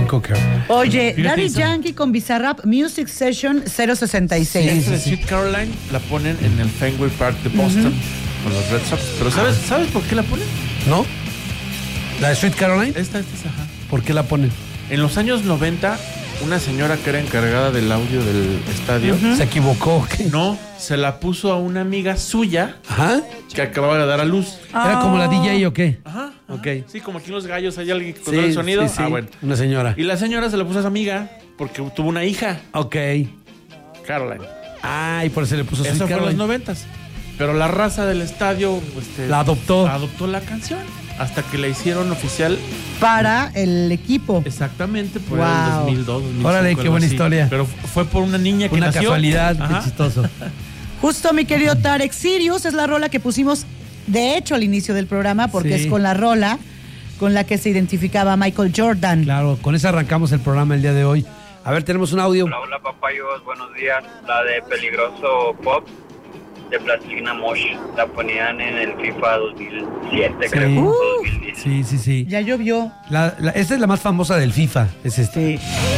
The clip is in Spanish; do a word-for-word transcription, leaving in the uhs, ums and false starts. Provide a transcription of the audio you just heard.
John Cooker. Oye, Fíjate, Daddy hizo- Yankee con Bizarrap Music Session cero sesenta y seis. Esta de Sweet Caroline la ponen en el Fenway Park de Boston con los Red Sox. Pero ¿sabes, ¿sabes por qué la ponen? ¿No? ¿La de Sweet Caroline? Esta, esta es, ajá. ¿Por qué la ponen? En los años noventa, una señora que era encargada del audio del estadio, ¿Se equivocó? ¿Qué? no, se la puso a una amiga suya Ajá. que acababa de dar a luz. ¿Era como la D J o qué? Ajá. Ok. ajá. Sí, como aquí en Los Gallos hay alguien que controla el sonido. sí, sí. Ah, bueno. Una señora. Y la señora se la puso a su amiga porque tuvo una hija, Ok. Caroline. Ah, y por eso le puso Sweet Eso fue en los Caroline. noventas. Pero la raza del estadio este, La adoptó. adoptó la canción hasta que la hicieron oficial Para el equipo. exactamente por Wow. el dos mil dos, dos mil cinco. Órale, qué algo buena así. historia. Pero fue por una niña que Una nació. casualidad, Ajá. qué chistoso. Justo, mi querido Tarek, Sirius es la rola que pusimos, de hecho, al inicio del programa, porque Sí. es con la rola con la que se identificaba Michael Jordan. Claro, con eso arrancamos el programa el día de hoy. A ver, tenemos un audio. Hola, hola papayos, buenos días. La de Peligroso Pop de Plastilina Mosh. La ponían en el FIFA dos mil siete, Sí. creo. Uh. dos mil diez. Sí, sí, sí. Ya llovió. La, la- esta es la más famosa del FIFA, es este. Sí.